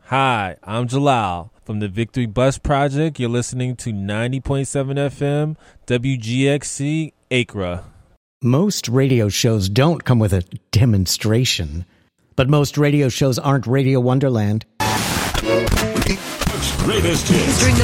Hi, I'm Jalal from the Victory Bus Project. You're listening to 90.7 FM, WGXC, Acra. Most radio shows don't come with a demonstration, but most radio shows aren't Radio Wonderland. Greatest hits during the